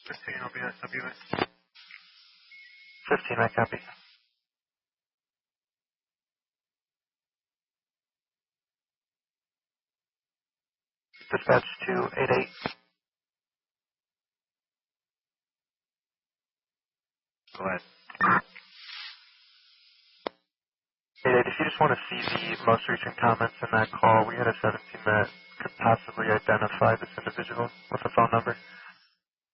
15 will be SWA. 15, I copy. Dispatch to 88. Go ahead. 88, if you just want to see the most recent comments in that call, we had a 17 that could possibly identify this individual with a phone number.